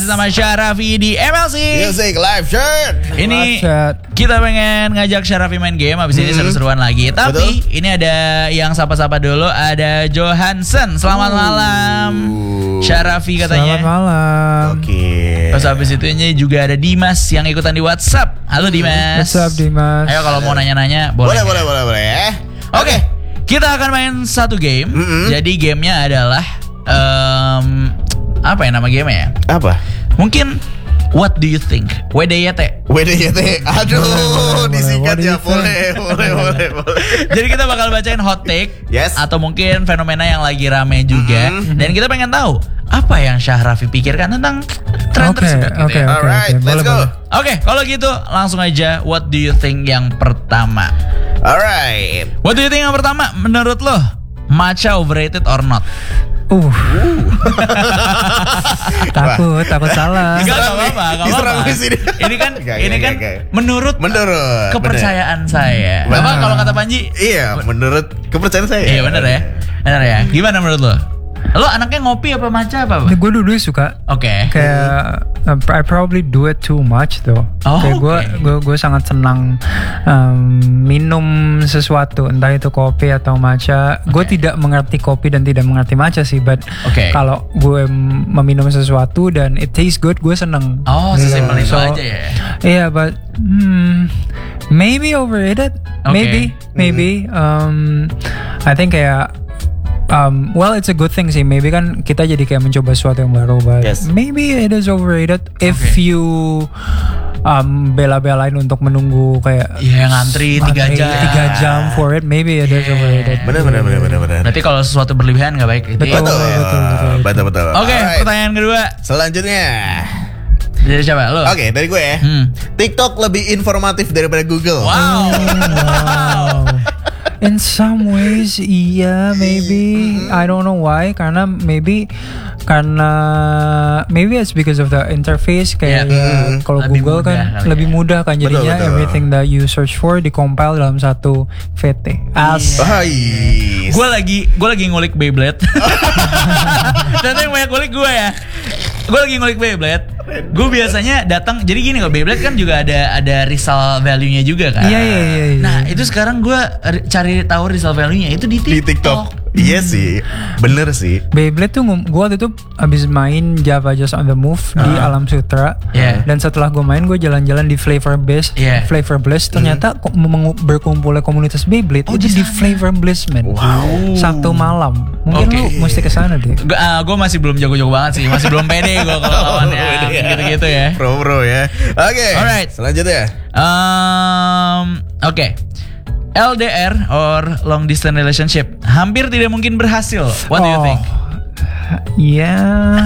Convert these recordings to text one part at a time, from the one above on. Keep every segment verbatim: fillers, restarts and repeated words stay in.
masih sama Syarafi di M L C Music Live Chat. Ini kita pengen ngajak Syarafi main game. Habis ini hmm. seru-seruan lagi. Tapi Betul? ini ada yang sapa-sapa dulu. Ada Johansen. Selamat uh. malam Syarafi katanya. Selamat malam. Oke okay. Terus habis itu ini juga ada Dimas yang ikutan di WhatsApp. Halo Dimas. What's up Dimas? Ayo kalau mau nanya-nanya boleh. Boleh boleh boleh boleh ya. Oke okay. Kita akan main satu game. Mm-hmm. Jadi gamenya adalah um, apa ya nama gamenya ya? Apa? Mungkin What do you think? W D Y T. W D Y T. Aduh, boleh, disingkat ya. Boleh, boleh, boleh, boleh. Jadi kita bakal bacain hot take. Yes. Atau mungkin fenomena yang lagi rame juga. Mm-hmm. Dan kita pengen tahu apa yang Syahrafi pikirkan tentang tren okay, tersebut. Gitu okay, ya. okay, Alright, okay. let's boleh, go. Boleh. Oke, okay, kalau gitu langsung aja. What do you think yang pertama? Alright. What do you think yang pertama? Menurut lo, matcha overrated or not? Uh, takut, takut salah. Enggak apa-apa, enggak apa-apa. Ini kan, gak, ini gak, kan gak, gak. menurut, menurut kepercayaan bener. saya. Bener. Apa kalau kata Panji? Iya, menurut kepercayaan saya. Iya benar ya, benar ya. Gimana menurut lo? Lo anaknya ngopi apa matcha apa? Gue dulu suka. Oke. Okay. Kayak uh, I probably do it too much though. Oh, kayak gue okay. gue gue sangat senang um, minum sesuatu, entah itu kopi atau matcha. Okay. Gue tidak mengerti kopi dan tidak mengerti matcha sih, but okay. kalau gue meminum sesuatu dan it tastes good, gue seneng. Oh, sesimpel itu so, aja ya. Iya, yeah, but hmm, maybe overrated. Okay. Maybe, maybe. Mm-hmm. Um, I think kayak Um, well, it's a good thing sih. Maybe kan kita jadi kayak mencoba sesuatu yang baru, but yes. maybe it is overrated if okay. you um, bela-belain untuk menunggu kayak ya yeah, ngantri tiga jam tiga jam for it. Maybe it yeah. is overrated. Benar benar benar benar benar. Berarti kalau sesuatu berlebihan nggak baik itu. Betul, betul, betul, betul, betul, betul. Oke, okay, pertanyaan kedua. Selanjutnya. Dari siapa lo? Oke, okay, dari gue ya. Hmm. TikTok lebih informatif daripada Google. Wow. wow. In some ways, iya, maybe. Mm-hmm. I don't know why. Karena maybe, karena maybe it's because of the interface. Kayak yeah. uh, kalau Google kan mudah, lebih ya. mudah kan jadinya. Betul, betul. Everything that you search for di compile dalam satu V T. As. Yeah. Gue lagi, gue lagi ngulik Beyblade. Ternyata yang banyak ngulik gue ya. Gue lagi ngulik Beyblade. Gue biasanya datang, jadi gini kalau Beyblade kan juga ada ada resale value-nya juga kan. Iya iya iya. Nah itu sekarang gue cari tahu resale value-nya itu di TikTok. Di TikTok. Iya sih, bener sih. Beyblade tuh gue waktu itu abis main Java Just on the Move uh. di Alam Sutra. Yeah. Dan setelah gue main gue jalan-jalan di Flavor Bliss, yeah. Flavor Bliss. Ternyata mm. berkumpulnya komunitas Beyblade oh, itu di Flavor Bliss, man. Wow. Satu malam. Mungkin okay. lu mesti kesana deh. Gue uh, masih belum jago-jago banget sih, masih belum pede gue kalau lawannya gitu-gitu ya. Pro-pro ya. Oke. Okay. Alright. Selanjutnya. Um, Oke. Okay. L D R or long distance relationship hampir tidak mungkin berhasil. What do you think? Ya,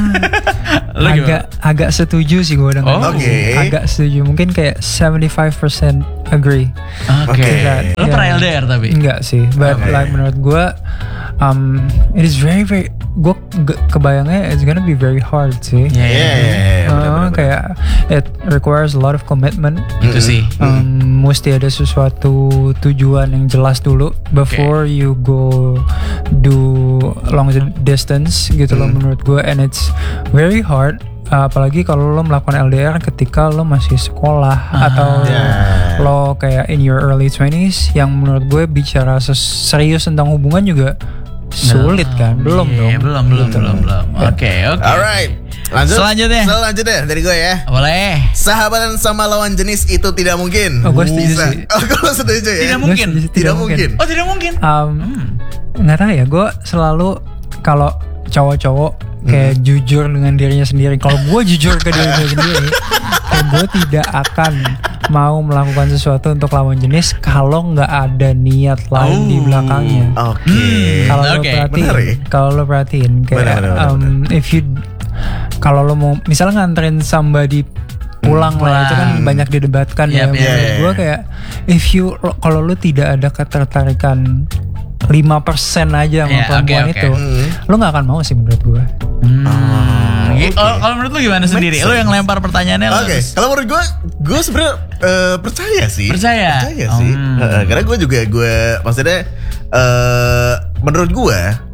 agak agak setuju sih gue dengan oh, itu. Okay. Agak setuju. Mungkin kayak seventy-five percent agree. Oke. Okay. Lo yeah. pernah L D R tapi? Enggak sih. But okay. like menurut gue, um, it is very very. Gue kebayangnya it's gonna be very hard sih. Iya. Yeah, yeah, yeah, yeah. Uh, kayak it requires a lot of commitment. Itu sih. Um, mesti ada sesuatu tujuan yang jelas dulu before okay. you go do long distance gitu loh menurut gue, and it's very hard. Uh, apalagi kalau lo melakukan L D R ketika lo masih sekolah ah, atau yeah. lo kayak in your early twenties, yang menurut gue bicara serius tentang hubungan juga sulit kan, belum yeah, dong. Belum, belum, belum, belum. Oke, oke. Alright. Lanjut. Selanjutnya. Selanjutnya dari gue ya. Boleh. Sahabatan sama lawan jenis itu tidak mungkin. Oh, gue setuju sih. Oh, gue setuju ya. Tidak mungkin. Tidak, tidak mungkin. mungkin. Oh, tidak mungkin. Um, hmm. Nggak tahu ya. Gue selalu kalau cowok-cowok kayak hmm. jujur dengan dirinya sendiri. Kalau gue jujur ke dirinya sendiri, kayak gue tidak akan mau melakukan sesuatu untuk lawan jenis kalau nggak ada niat lain oh, di belakangnya. Oke. Okay. Kalau okay. lo perhatiin, ya? kalau lo perhatiin kayak bener, bener, bener, um, bener. if you kalau lo mau misalnya nganterin somebody pulang hmm, lah, itu kan banyak didebatkan yep, ya. yeah, Menurut yeah. gue kayak if you kalau lo tidak ada ketertarikan lima persen aja sama yeah, perempuan okay, okay. itu, hmm. lo nggak akan mau sih menurut gue. Hmm. Oh, okay. Kalau menurut lu gimana sendiri? Lu yang lempar pertanyaannya. Oke, okay. Kalau menurut gue, gue sebenarnya uh, percaya sih. Percaya. Percaya sih. Hmm. Uh, karena gue juga gue maksudnya uh, menurut gue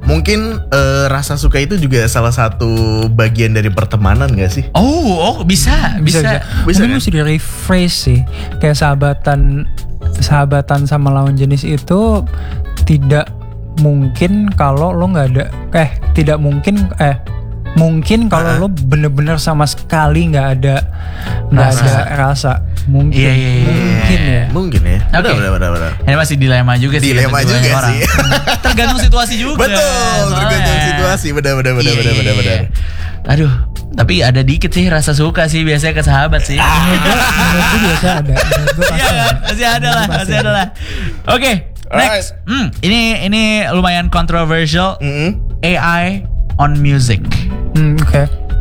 mungkin eh, rasa suka itu juga salah satu bagian dari pertemanan gak sih? Oh, oh bisa, bisa. bisa, Bisa, Mungkin kan? mesti di rephrase sih. Kayak sahabatan sahabatan sama lawan jenis itu tidak mungkin kalau lo nggak ada eh tidak mungkin eh mungkin kalau Uh-huh. lo bener-bener sama sekali nggak ada nggak Rasa. ada rasa mungkin Iya, iya, iya. mungkin ya. Mungkin ya. Oke. Benar, benar, benar. Ini masih dilema juga sih. Dilema untuk juga banyak orang. sih. Tergantung situasi juga. Betul, tergantung soalnya. situasi. Benar, benar, benar, Iya, benar, iya, benar, benar. iya. Aduh, tapi ada dikit sih rasa suka sih biasanya ke sahabat sih. Menurut gue biasa ada. Menurut gue pasti Iya kan? ada. Masih ada lah, Pasti masih ada lah. Oke, next. Hmm, ini ini lumayan controversial. Mm-mm. A I on music. Hmm, oke.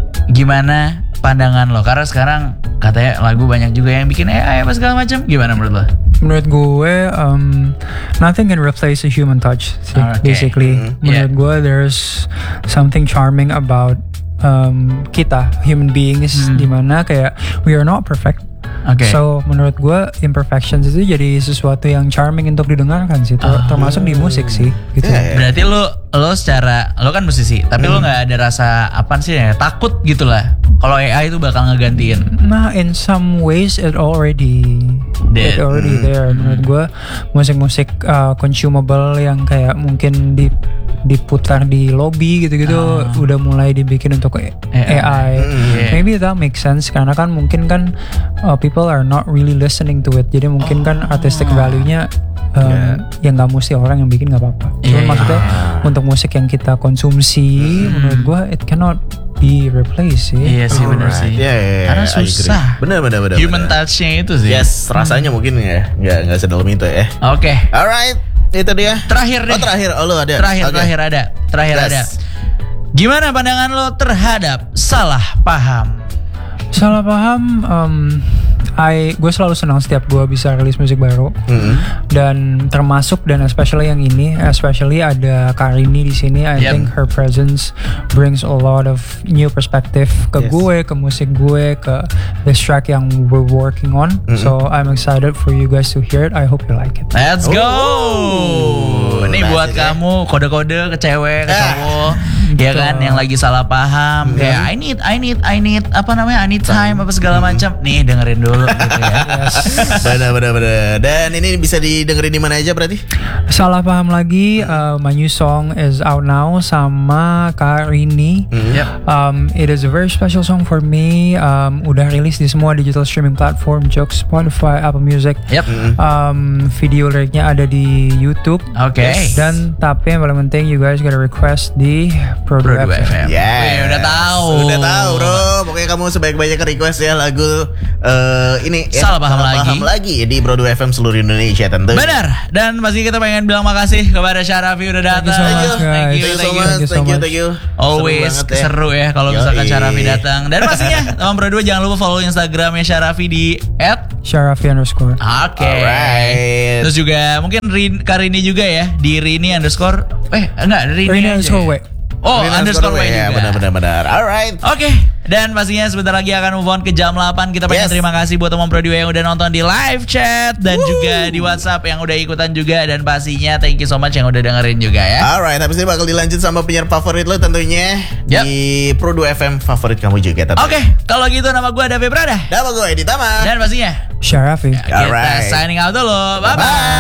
Gimana pandangan lo? Karena sekarang katanya lagu banyak juga yang bikin A I apa segala macam. Gimana menurut lo? Menurut gue, um, nothing can replace a human touch. Sih, Okay. basically, Mm-hmm. menurut Yeah. gue, there's something charming about um, kita, human beings, Hmm. dimana kayak we are not perfect. Oke. So menurut gue imperfections itu jadi sesuatu yang charming untuk didengarkan sih, ter- termasuk di musik sih, gitu. Yeah, yeah. Berarti lo lo secara lo kan musisi, tapi lo nggak ada rasa apa sih ya takut gitu lah. Kalau A I itu bakal ngegantiin. Nah, in some ways it already Dead. it already there. Menurut gue musik-musik uh, consumable yang kayak mungkin di diputar di lobby gitu-gitu udah mulai dibikin untuk A I. Yeah. Maybe that makes sense karena kan mungkin kan uh, people are not really listening to it. Jadi mungkin kan artistic value-nya um, ya nggak mesti orang yang bikin nggak apa-apa. Cuman Yeah. maksudnya untuk musik yang kita konsumsi, menurut gue it cannot be replaced sih. Iya sih benar Alright. sih. Yeah, yeah, yeah, Karena I agree. susah. Benar, benar, benar. Human benar. touch-nya itu sih. Yes, rasanya mungkin ya nggak nggak sedalam itu ya. Oke. Alright, itu dia. Terakhir deh. Oh terakhir, oh lu ada. Terakhir, Oke. terakhir ada. Terakhir Yes. ada. Gimana pandangan lo terhadap salah paham? Salah paham, um, I gue selalu senang setiap gue bisa rilis musik baru Mm-hmm. dan termasuk dan especially yang ini, especially ada Karini di sini. I Yep. think her presence brings a lot of new perspective ke Yes. gue, ke musik gue, ke this track yang we're working on. So I'm excited for you guys to hear it. I hope you like it. Let's go. Oh, Ini buat asik ya. kamu kode-kode ke cewek, ke Ah. cowok, ya kan yang lagi salah paham. Kayak I need, I need, I need apa namanya? I need time apa segala macam. Nih dengerin dulu gitu ya. Benar, benar, benar. Dan ini bisa didengerin di mana aja berarti? Salah paham lagi, uh, my new song is out now sama Karini. Yep. Um, it is a very special song for me. Um, udah rilis di semua digital streaming platform, Joox, Spotify, Apple Music. Yep. Um, video liriknya ada di YouTube. Oke. Dan tapi yang paling penting, you guys gotta request di Produ Produ F M. F M. Yes. Wih, udah tahu. Udah tahu, bro. Pokoknya kamu sebaik-baiknya request ya lagu eh, ini ya, Salah paham lagi. paham lagi di Produ F M seluruh Indonesia tentu. Benar. Dan pasti kita pengen bilang makasih kepada Syarafi udah datang. so much, guys. Thank you, Thank you so thank you. much. Thank you so Thank you, much. thank you. Always Seru banget seru ya, kalau Yoi. misalkan Syarafi datang. Dan pastinya teman Pro dua jangan lupa follow Instagramnya Syarafi di at Syarafi underscore. Oke. Alright. Terus juga mungkin Rin, Karini juga ya di Rini underscore eh enggak Rini, Rini aja underscore ya. W. Oh Rina underscore W ya, juga. benar, benar, benar. Alright. Oke, dan pastinya sebentar lagi akan move on ke jam delapan. Kita pengen Yes. terima kasih buat teman Pro dua yang udah nonton di live chat dan juga di WhatsApp yang udah ikutan juga, dan pastinya thank you so much yang udah dengerin juga ya. Alright, habis ini bakal dilanjut sama penyiar favorit lo tentunya Yap. di Pro dua F M favorit kamu juga tentunya. Oke, kalau gitu nama gue Dave Prada. Nama gue Edi Tama. Dan pastinya Syarafi. kita Alright. signing out dulu. Bye bye.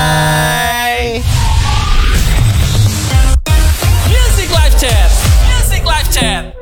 Bye. Music Live Chat. Music Live Chat.